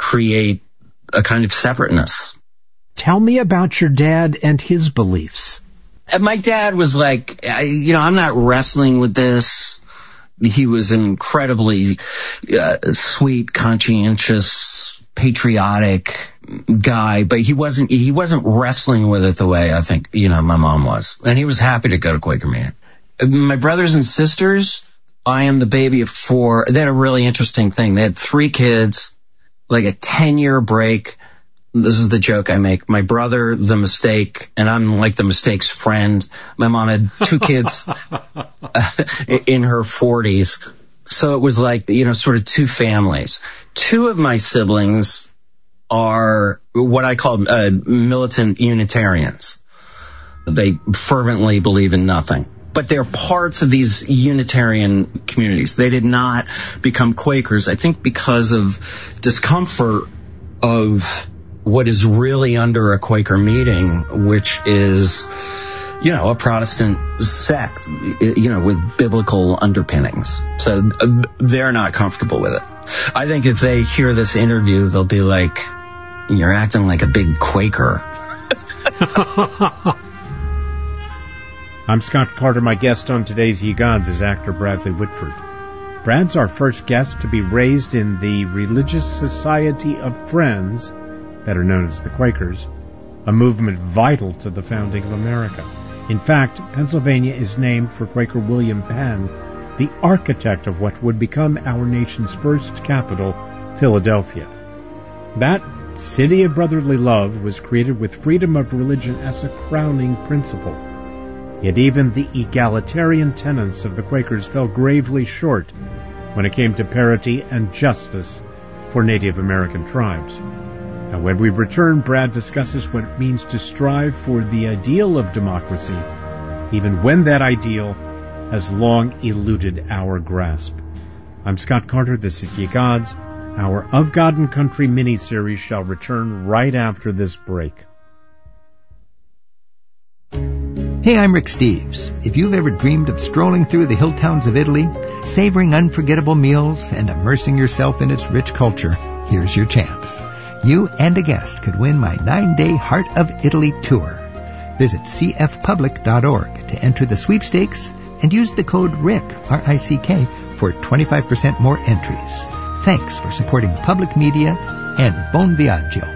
create a kind of separateness. Tell me about your dad and his beliefs. My dad was like, I'm not wrestling with this. He was an incredibly sweet, conscientious, patriotic guy, but he wasn't wrestling with it the way I think, my mom was. And he was happy to go to Quaker meeting. My brothers and sisters, I am the baby of 4. They had a really interesting thing. They had 3 kids, like a 10-year break. This is the joke I make. My brother, the mistake, and I'm like the mistake's friend. My mom had 2 kids in her 40s. So it was like, sort of 2 families. 2 of my siblings are what I call militant Unitarians. They fervently believe in nothing. But they're parts of these Unitarian communities. They did not become Quakers, I think, because of discomfort of what is really under a Quaker meeting, which is, a Protestant sect, with biblical underpinnings. So they're not comfortable with it. I think if they hear this interview, they'll be like, you're acting like a big Quaker. I'm Scott Carter. My guest on today's Ye Gods is actor Bradley Whitford. Brad's our first guest to be raised in the Religious Society of Friends, better known as the Quakers, a movement vital to the founding of America. In fact, Pennsylvania is named for Quaker William Penn, the architect of what would become our nation's first capital, Philadelphia. That city of brotherly love was created with freedom of religion as a crowning principle. Yet even the egalitarian tenets of the Quakers fell gravely short when it came to parity and justice for Native American tribes. Now, when we return, Brad discusses what it means to strive for the ideal of democracy, even when that ideal has long eluded our grasp. I'm Scott Carter. This is Ye Gods. Our Of God and Country mini-series shall return right after this break. Hey, I'm Rick Steves. If you've ever dreamed of strolling through the hill towns of Italy, savoring unforgettable meals, and immersing yourself in its rich culture, here's your chance. You and a guest could win my 9-day Heart of Italy tour. Visit cfpublic.org to enter the sweepstakes and use the code RICK, R-I-C-K, for 25% more entries. Thanks for supporting public media and Buon Viaggio.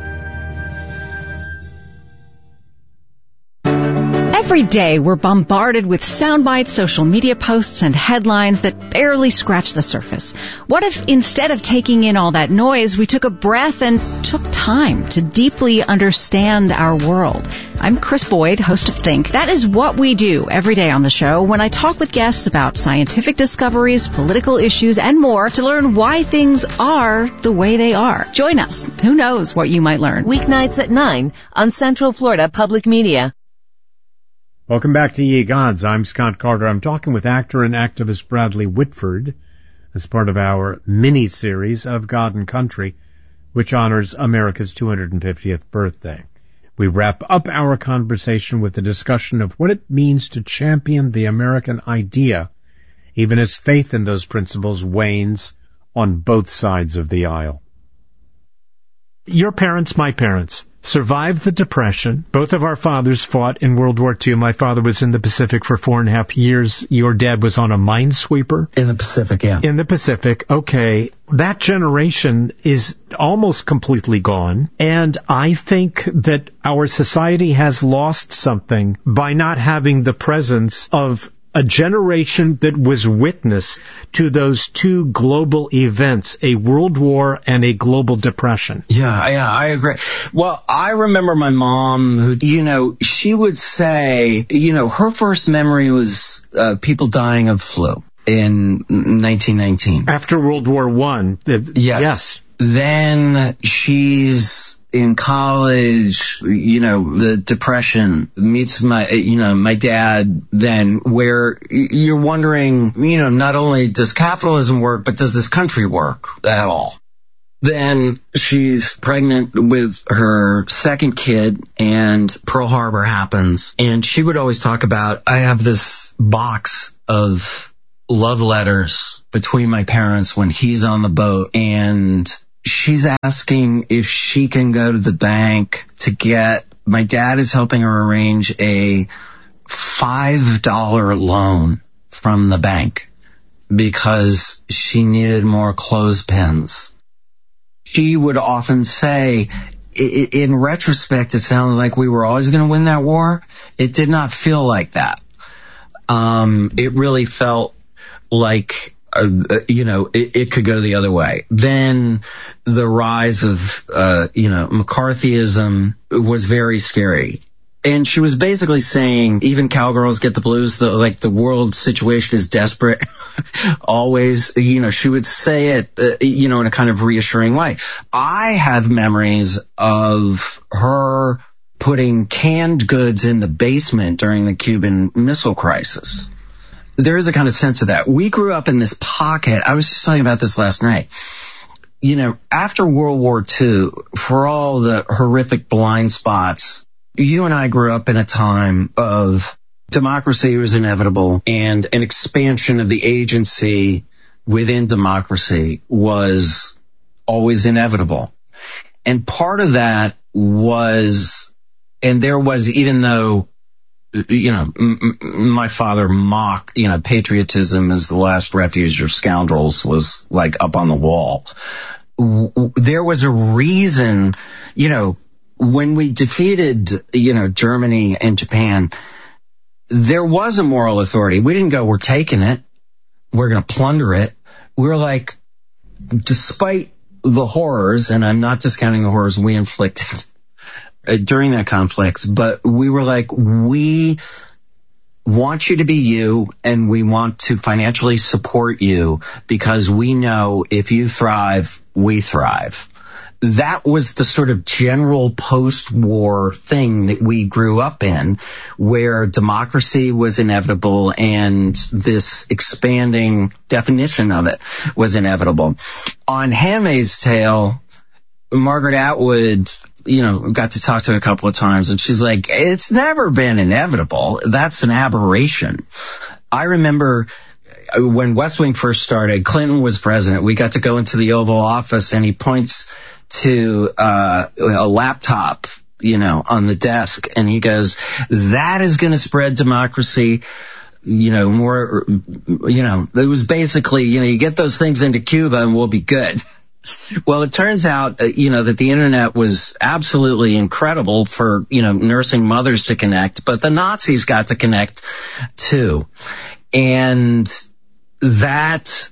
Every day we're bombarded with soundbites, social media posts, and headlines that barely scratch the surface. What if instead of taking in all that noise, we took a breath and took time to deeply understand our world? I'm Chris Boyd, host of Think. That is what we do every day on the show when I talk with guests about scientific discoveries, political issues, and more to learn why things are the way they are. Join us. Who knows what you might learn? Weeknights at 9 on Central Florida Public Media. Welcome back to Ye Gods. I'm Scott Carter. I'm talking with actor and activist Bradley Whitford as part of our mini-series of God and Country, which honors America's 250th birthday. We wrap up our conversation with a discussion of what it means to champion the American idea, even as faith in those principles wanes on both sides of the aisle. Your parents, my parents, survived the Depression. Both of our fathers fought in World War II. My father was in the Pacific for 4.5 years. Your dad was on a minesweeper. In the Pacific, yeah. In the Pacific, okay. That generation is almost completely gone. And I think that our society has lost something by not having the presence of a generation that was witness to those two global events, a world war and a global depression. Yeah, I agree. Well, I remember my mom who, she would say, her first memory was people dying of flu in 1919. After World War I. Yes. Then she's in college, the Depression meets my dad then, where you're wondering, not only does capitalism work, but does this country work at all? Then she's pregnant with her second kid and Pearl Harbor happens. And she would always talk about, I have this box of love letters between my parents when he's on the boat, and she's asking if she can go to the bank to get, my dad is helping her arrange a $5 loan from the bank because she needed more clothespins. She would often say, in retrospect, it sounded like we were always going to win that war. It did not feel like that. It really felt like, it could go the other way. Then the rise of, McCarthyism was very scary. And she was basically saying, even cowgirls get the blues, the world situation is desperate. Always, she would say it, in a kind of reassuring way. I have memories of her putting canned goods in the basement during the Cuban Missile Crisis. There is a kind of sense of that. We grew up in this pocket. I was just talking about this last night. After World War II, for all the horrific blind spots, you and I grew up in a time of democracy was inevitable, and an expansion of the agency within democracy was always inevitable. And part of that was, and there was, even though, my father mocked, patriotism as the last refuge of scoundrels was like up on the wall. There was a reason, when we defeated, Germany and Japan, there was a moral authority. We didn't go, we're taking it, we're going to plunder it. We're like, despite the horrors, and I'm not discounting the horrors we inflicted during that conflict, but we were like, we want you to be you, and we want to financially support you because we know if you thrive, we thrive. That was the sort of general post-war thing that we grew up in, where democracy was inevitable and this expanding definition of it was inevitable. On Handmaid's Tale, Margaret Atwood, got to talk to her a couple of times, and she's like, it's never been inevitable. That's an aberration. I remember when West Wing first started, Clinton was president. We got to go into the Oval Office, and he points to a laptop, on the desk, and he goes, that is going to spread democracy, more, it was basically, you get those things into Cuba and we'll be good. Well, it turns out, that the internet was absolutely incredible for, nursing mothers to connect, but the Nazis got to connect too. And that,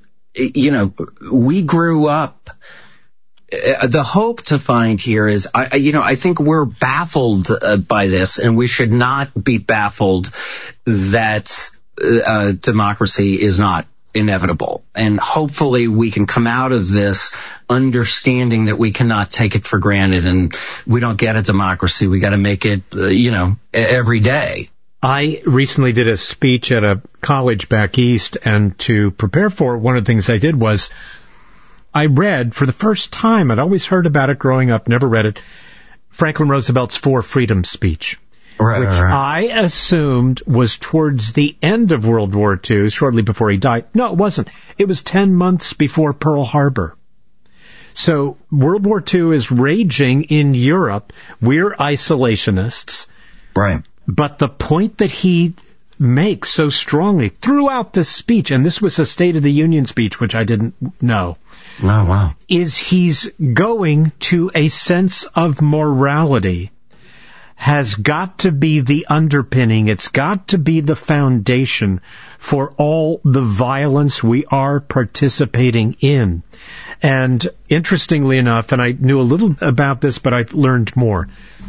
we grew up. The hope to find here is, I think we're baffled by this, and we should not be baffled that democracy is not inevitable. And hopefully we can come out of this understanding that we cannot take it for granted, and we don't get a democracy. We got to make it, every day. I recently did a speech at a college back east, and to prepare for it, one of the things I did was I read for the first time, I'd always heard about it growing up, never read it, Franklin Roosevelt's For Freedom speech, which I assumed was towards the end of World War II, shortly before he died. No, it wasn't. It was 10 months before Pearl Harbor. So World War II is raging in Europe. We're isolationists. Right. But the point that he makes so strongly throughout this speech, and this was a State of the Union speech, which I didn't know. Oh, wow. Is he's going to a sense of morality has got to be the underpinning. It's got to be the foundation for all the violence we are participating in. And interestingly enough, and I knew a little about this, but I've learned more,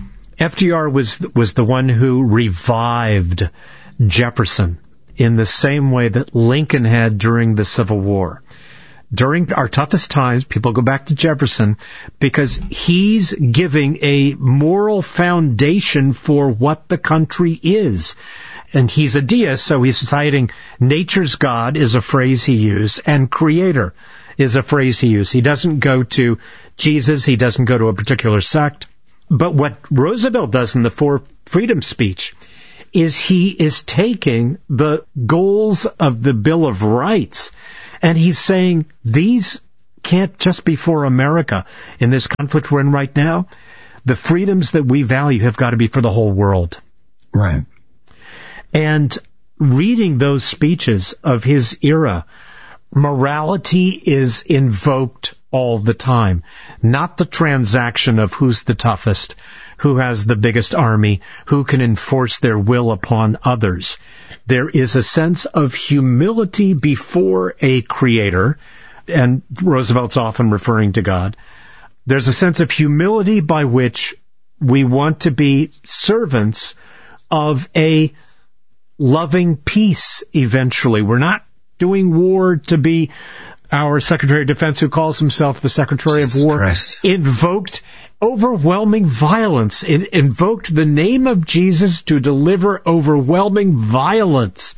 FDR was the one who revived Jefferson in the same way that Lincoln had during the Civil War. During our toughest times, people go back to Jefferson because he's giving a moral foundation for what the country is. And he's a deist, so he's citing nature's God is a phrase he used, and creator is a phrase he used. He doesn't go to Jesus. He doesn't go to a particular sect. But what Roosevelt does in the For Freedom speech is he is taking the goals of the Bill of Rights and he's saying these can't just be for America. In this conflict we're in right now, the freedoms that we value have got to be for the whole world. Right. And reading those speeches of his era, morality is invoked all the time. Not the transaction of who's the toughest, who has the biggest army, who can enforce their will upon others. There is a sense of humility before a creator, and Roosevelt's often referring to God. There's a sense of humility by which we want to be servants of a loving peace eventually. We're not doing war to be our Secretary of Defense, who calls himself the Secretary of War, invoked overwhelming violence. It invoked the name of Jesus to deliver overwhelming violence.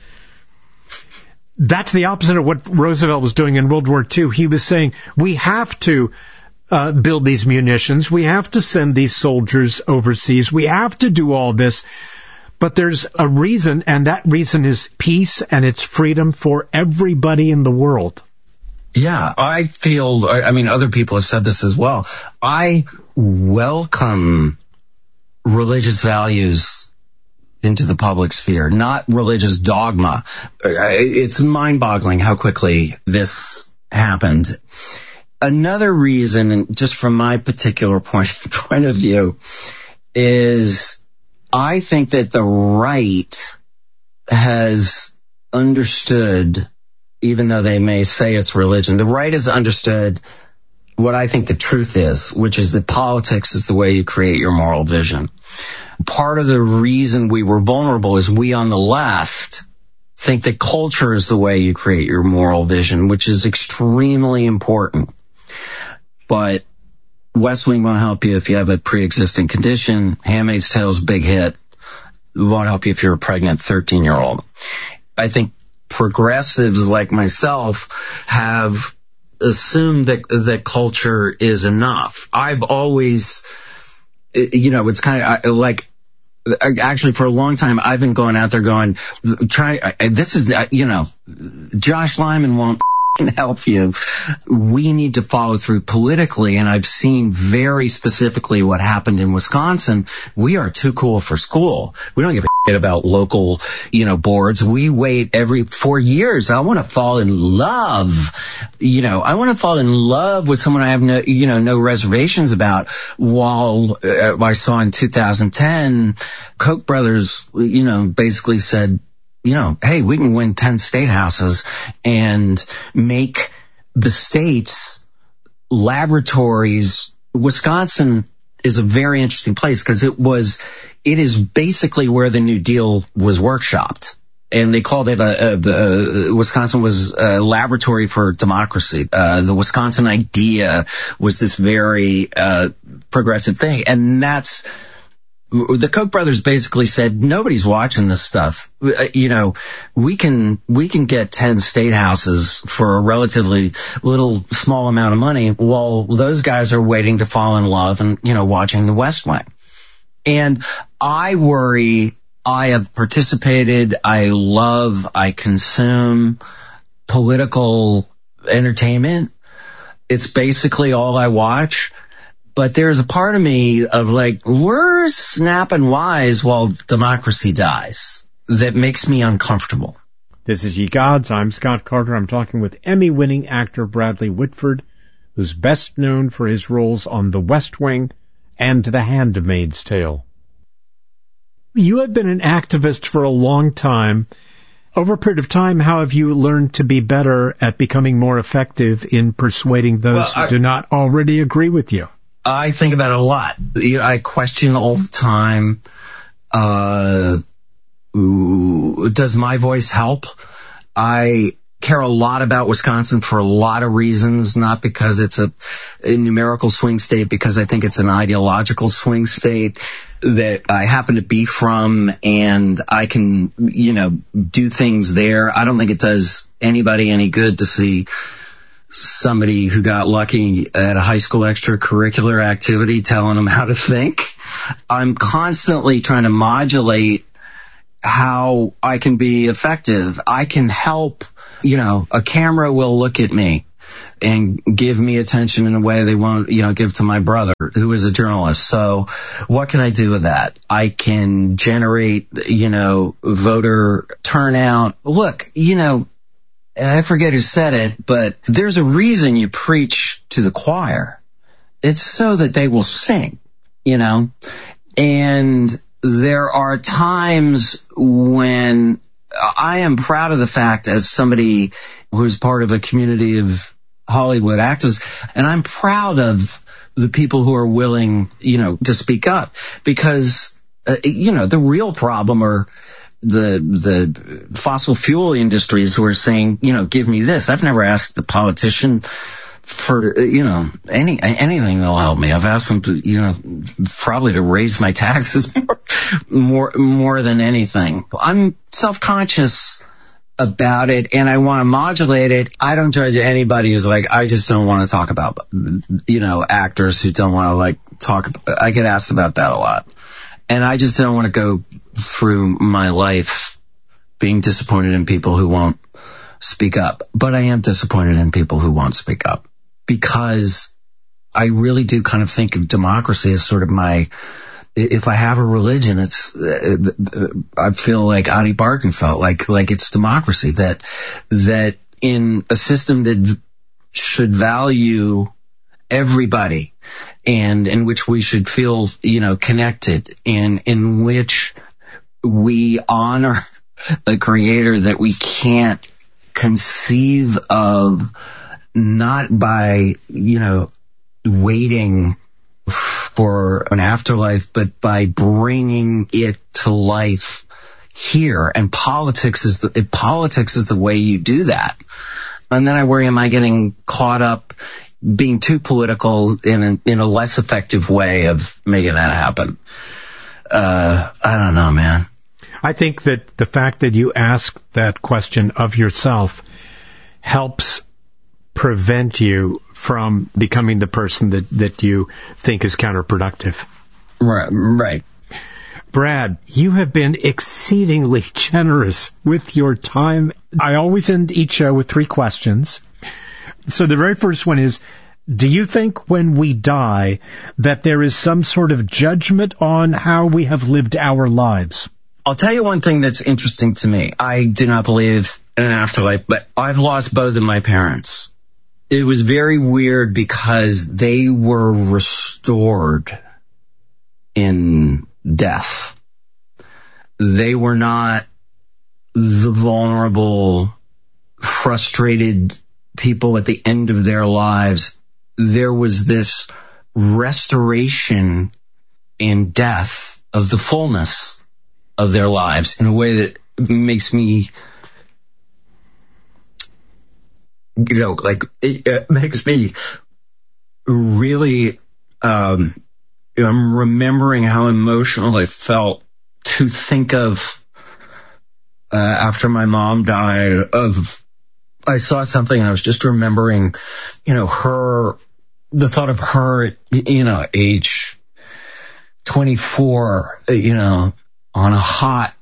That's the opposite of what Roosevelt was doing in World War II. He was saying, we have to build these munitions. We have to send these soldiers overseas. We have to do all this. But there's a reason, and that reason is peace and it's freedom for everybody in the world. Yeah, I feel, other people have said this as well. I welcome religious values into the public sphere, not religious dogma. It's mind-boggling how quickly this happened. Another reason, just from my particular point of view, is I think that the right has understood, even though they may say it's religion, the right has understood what I think the truth is, which is that politics is the way you create your moral vision. Part of the reason we were vulnerable is we on the left think that culture is the way you create your moral vision, which is extremely important. But West Wing won't help you if you have a pre-existing condition. Handmaid's Tale's a big hit. It won't help you if you're a pregnant 13-year-old. I think progressives like myself have assumed that culture is enough. I've always, it's kind of like, actually for a long time, I've been going out there going, Josh Lyman won't help you. We need to follow through politically, and I've seen very specifically what happened in Wisconsin. We are too cool for school. We don't give a shit about local, boards. We wait every 4 years. I want to fall in love. I want to fall in love with someone I have no reservations about. While I saw in 2010, Koch brothers, basically said, hey, we can win 10 state houses and make the states laboratories. Wisconsin is a very interesting place because it is basically where the New Deal was workshopped. And they called it Wisconsin was a laboratory for democracy. The Wisconsin idea was this very progressive thing. And the Koch brothers basically said, nobody's watching this stuff. We can get 10 state houses for a relatively little small amount of money while those guys are waiting to fall in love and, watching the West Wing. And I worry, I have participated, I consume political entertainment. It's basically all I watch. But there's a part of me of we're snapping wise while democracy dies that makes me uncomfortable. This is Ye Gods. I'm Scott Carter. I'm talking with Emmy-winning actor Bradley Whitford, who's best known for his roles on The West Wing and The Handmaid's Tale. You have been an activist for a long time. Over a period of time, how have you learned to be better at becoming more effective in persuading those who do not already agree with you? I think about it a lot. I question all the time, does my voice help? I care a lot about Wisconsin for a lot of reasons, not because it's a numerical swing state, because I think it's an ideological swing state that I happen to be from, and I can, do things there. I don't think it does anybody any good to see somebody who got lucky at a high school extracurricular activity telling them how to think. I'm constantly trying to modulate how I can be effective. I can help, a camera will look at me and give me attention in a way they won't, give to my brother, who is a journalist. So what can I do with that? I can generate, voter turnout. Look, I forget who said it, but there's a reason you preach to the choir. It's so that they will sing, and there are times when I am proud of the fact, as somebody who's part of a community of Hollywood actors, and I'm proud of the people who are willing, to speak up, because, the real problem are the fossil fuel industries who are saying, give me this. I've never asked the politician for, anything that'll help me. I've asked them to, probably to raise my taxes more than anything. I'm self-conscious about it, and I want to modulate it. I don't judge anybody who's like, I just don't want to talk about, actors who don't want to talk. I get asked about that a lot. And I just don't want to go through my life being disappointed in people who won't speak up. But I am disappointed in people who won't speak up, because I really do kind of think of democracy as sort of if I have a religion, I feel like Adi Barkan felt like it's democracy, that in a system that should value everybody, and in which we should feel, connected, and in which we honor a creator that we can't conceive of, not by, waiting for an afterlife, but by bringing it to life here. And politics is the way you do that. And then I worry, am I getting caught up being too political in a less effective way of making that happen? I don't know, man. I think that the fact that you ask that question of yourself helps prevent you from becoming the person that you think is counterproductive. Right. Brad, you have been exceedingly generous with your time. I always end each show with 3 questions. So the very first one is, do you think when we die that there is some sort of judgment on how we have lived our lives? I'll tell you one thing that's interesting to me. I do not believe in an afterlife, but I've lost both of my parents. It was very weird because they were restored in death. They were not the vulnerable, frustrated people at the end of their lives. There was this restoration in death of the fullness of their lives in a way that makes me, it makes me really, I'm remembering how emotional I felt to think of, after my mom died, I saw something and I was just remembering, the thought of her at, age 24, on a hot,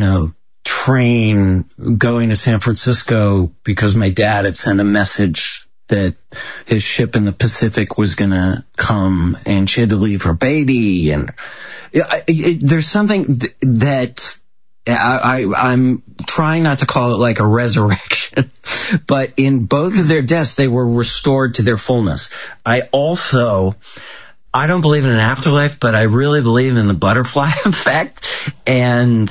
train going to San Francisco because my dad had sent a message that his ship in the Pacific was going to come and she had to leave her baby. And there's something that I'm trying not to call it like a resurrection, but in both of their deaths, they were restored to their fullness. I don't believe in an afterlife, but I really believe in the butterfly effect. And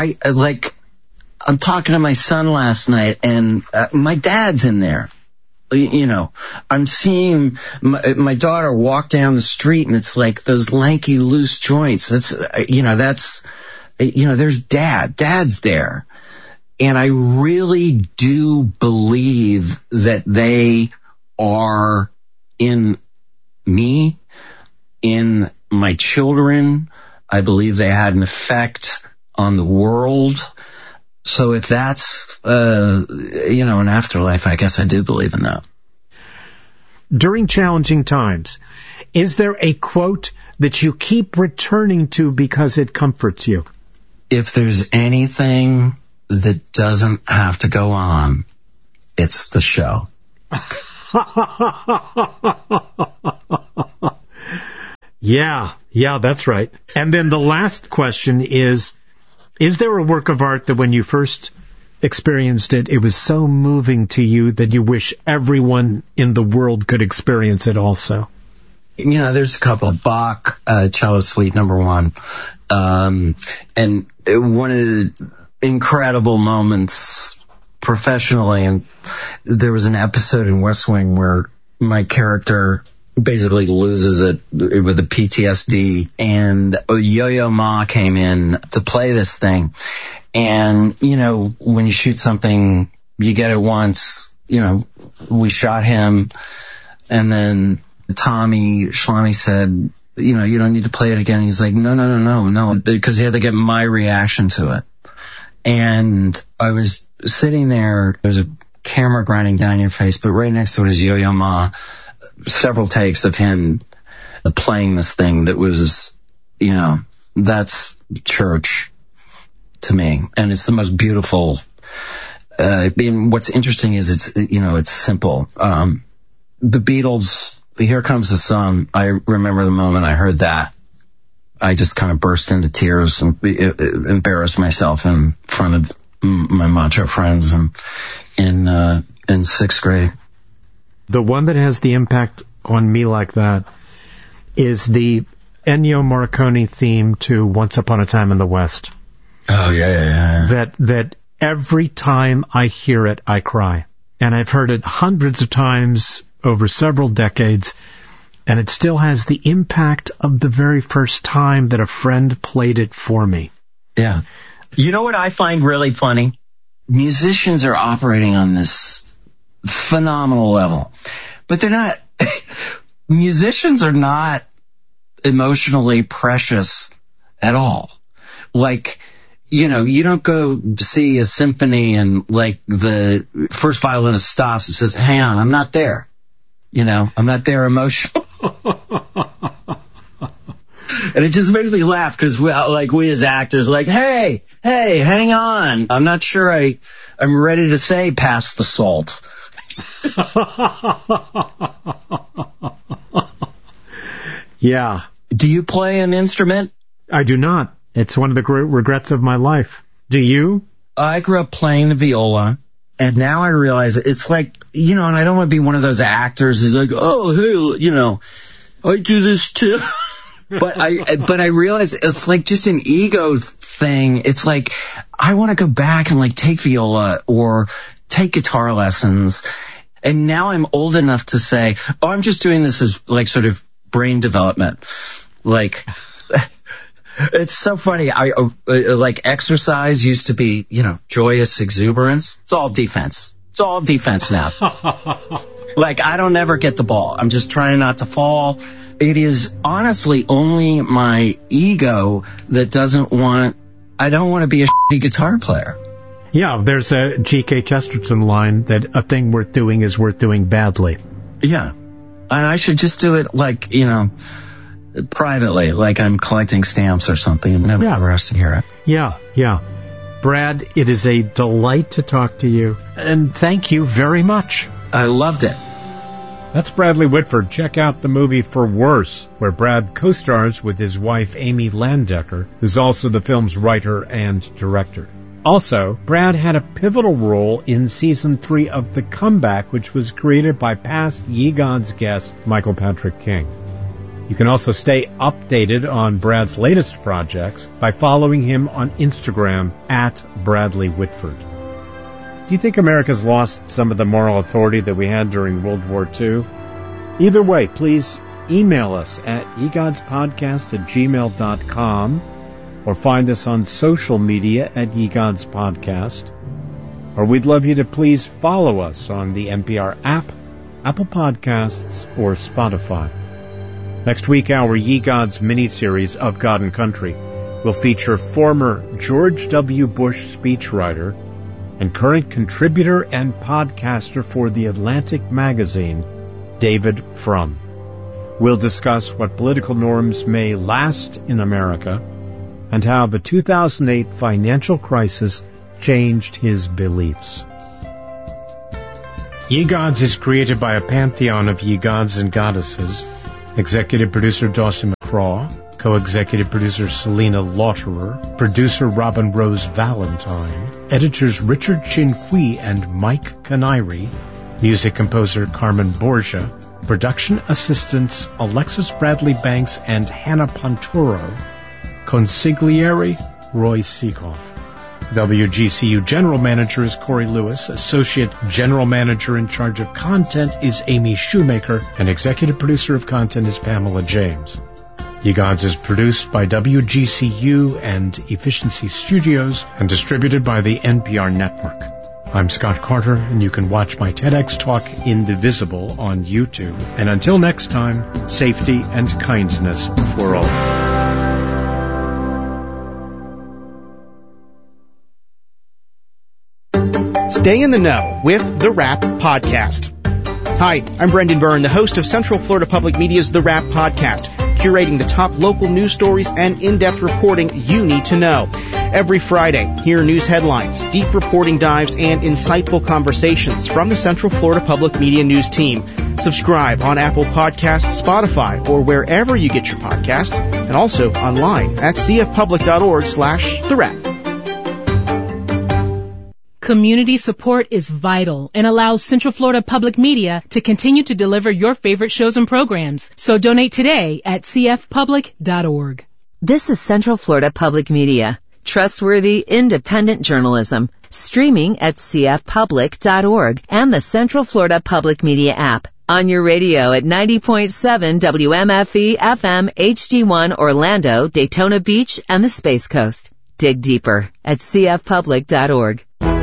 I'm talking to my son last night, and my dad's in there. I'm seeing my daughter walk down the street, and it's like those lanky, loose joints. There's dad's there. And I really do believe that they are in me, in my children. I believe they had an effect on the world. So if that's, an afterlife, I guess I do believe in that. During challenging times, is there a quote that you keep returning to because it comforts you? If there's anything that doesn't have to go on, it's the show. Yeah, that's right. And then the last question is there a work of art that when you first experienced it, it was so moving to you that you wish everyone in the world could experience it also? You know, there's a couple. Bach, Cello Suite No. 1. And one of the incredible moments professionally, and there was an episode in West Wing where my character basically loses it with a PTSD, and Yo-Yo Ma came in to play this thing. And, you know, when you shoot something, you get it once. You know, we shot him, and then Tommy Schlamme said, you know, you don't need to play it again. He's like, no, because he had to get my reaction to it. And I was sitting there a camera grinding down your face, but right next to it is Yo-Yo Ma. Several takes of him playing this thing that was, you know, that's church to me. And it's the most beautiful. And what's interesting is it's simple. The Beatles, Here Comes the Sun, I remember the moment I heard that. I just kind of burst into tears and embarrassed myself in front of my macho friends in sixth grade. The one that has the impact on me like that is the Ennio Morricone theme to Once Upon a Time in the West. Oh, yeah. That every time I hear it, I cry. And I've heard it hundreds of times over several decades, and it still has the impact of the very first time that a friend played it for me. Yeah. You know what I find really funny? Musicians are operating on this phenomenal level, but they're not. Musicians are not emotionally precious at all. Like, you know, you don't go see a symphony and like the first violinist stops and says, hang on, I'm not there. You know, I'm not there emotionally. And it just makes me laugh because we as actors, like, hey, hang on. I'm not sure I'm ready to say pass the salt. Yeah. Do you play an instrument? I do not. It's one of the great regrets of my life. Do you? I grew up playing the viola, and now I realize it's like, you know, and I don't want to be one of those actors who's like, oh, hey, you know, I do this too. But I realize it's like just an ego thing. It's like, I want to go back and like take viola or take guitar lessons. And now I'm old enough to say, oh, I'm just doing this as like sort of brain development. Like, it's so funny. Like exercise used to be, you know, joyous exuberance. It's all defense. It's all defense now. Like, I don't ever get the ball. I'm just trying not to fall. It is honestly only my ego that I don't want to be a shitty guitar player. Yeah, there's a G.K. Chesterton line that a thing worth doing is worth doing badly. Yeah. And I should just do it like, you know, privately, like I'm collecting stamps or something and never has to hear it. Yeah. Brad, it is a delight to talk to you, and thank you very much. I loved it. That's Bradley Whitford. Check out the movie For Worse, where Brad co-stars with his wife Amy Landecker, who's also the film's writer and director. Also, Brad had a pivotal role in Season 3 of The Comeback, which was created by past Ye Gods guest Michael Patrick King. You can also stay updated on Brad's latest projects by following him on Instagram at Bradley Whitford. Do you think America's lost some of the moral authority that we had during World War II? Either way, please email us at yegodspodcast@gmail.com or find us on social media at yegodspodcast. Or we'd love you to please follow us on the NPR app, Apple Podcasts, or Spotify. Next week, our Ye Gods miniseries of God and Country will feature former George W. Bush speechwriter and current contributor and podcaster for The Atlantic magazine, David Frum. We'll discuss what political norms may last in America and how the 2008 financial crisis changed his beliefs. Ye Gods is created by a pantheon of ye gods and goddesses. Executive producer Dawson McCraw, co-executive producer Selena Lauterer, producer Robin Rose Valentine, editors Richard Chinqui and Mike Canary, music composer Carmen Borgia, production assistants Alexis Bradley Banks and Hannah Ponturo, consigliere Roy Seekoff. WGCU General Manager is Corey Lewis, Associate General Manager in charge of content is Amy Shoemaker, and Executive Producer of Content is Pamela James. Ye Gods is produced by WGCU and Efficiency Studios and distributed by the NPR Network. I'm Scott Carter, and you can watch my TEDx talk Indivisible on YouTube. And until next time, safety and kindness for all. Stay in the know with The Wrap Podcast. Hi, I'm Brendan Byrne, the host of Central Florida Public Media's The Wrap Podcast, curating the top local news stories and in-depth reporting you need to know. Every Friday, hear news headlines, deep reporting dives, and insightful conversations from the Central Florida Public Media News team. Subscribe on Apple Podcasts, Spotify, or wherever you get your podcasts, and also online at cfpublic.org/The Wrap. Community support is vital and allows Central Florida Public Media to continue to deliver your favorite shows and programs. So donate today at cfpublic.org. This is Central Florida Public Media. Trustworthy, independent journalism. Streaming at cfpublic.org and the Central Florida Public Media app. On your radio at 90.7 WMFE FM HD1 Orlando, Daytona Beach, and the Space Coast. Dig deeper at cfpublic.org.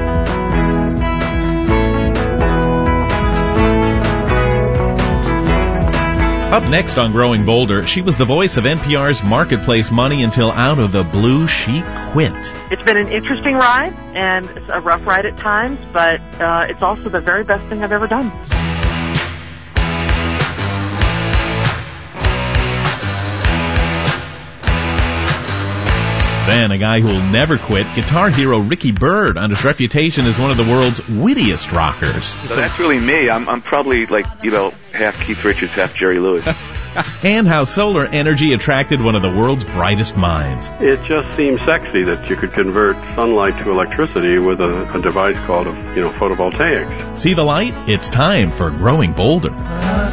Up next on Growing Bolder, she was the voice of NPR's Marketplace Money until out of the blue she quit. It's been an interesting ride, and it's a rough ride at times, but it's also the very best thing I've ever done. Then a guy who'll never quit, guitar hero Ricky Byrd, on his reputation as one of the world's wittiest rockers. So that's really me. I'm probably half Keith Richards, half Jerry Lewis. And how solar energy attracted one of the world's brightest minds. It just seems sexy that you could convert sunlight to electricity with a device called, photovoltaics. See the light? It's time for Growing Bolder.